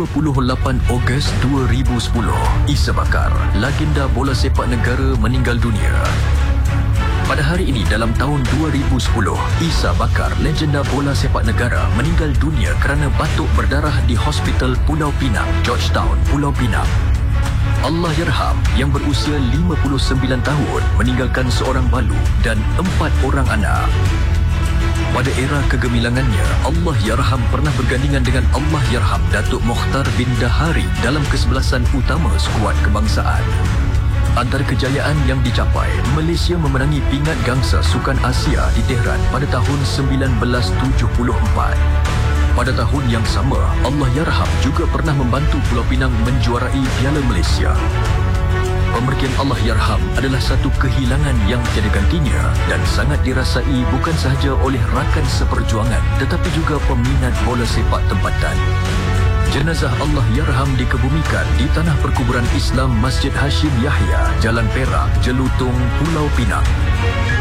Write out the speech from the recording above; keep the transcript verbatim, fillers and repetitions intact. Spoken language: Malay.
dua puluh lapan Ogos dua ribu sepuluh, Isa Bakar, legenda bola sepak negara, meninggal dunia. Pada hari ini dalam tahun dua ribu sepuluh, Isa Bakar, legenda bola sepak negara, meninggal dunia kerana batuk berdarah di Hospital Pulau Pinang, Georgetown, Pulau Pinang. Allahyarham yang berusia lima puluh sembilan tahun meninggalkan seorang balu dan empat orang anak. Pada era kegemilangannya, Allahyarham pernah bergandingan dengan Allahyarham Datuk Mokhtar bin Dahari dalam kesebelasan utama skuad kebangsaan. Antara kejayaan yang dicapai, Malaysia memenangi pingat gangsa Sukan Asia di Tehran pada tahun seribu sembilan ratus tujuh puluh empat. Pada tahun yang sama, Allahyarham juga pernah membantu Pulau Pinang menjuarai Piala Malaysia. Pemergian Allahyarham adalah satu kehilangan yang tiada gantinya dan sangat dirasai bukan sahaja oleh rakan seperjuangan tetapi juga peminat bola sepak tempatan. Jenazah Allahyarham dikebumikan di tanah perkuburan Islam Masjid Hashim Yahya, Jalan Perak, Jelutung, Pulau Pinang.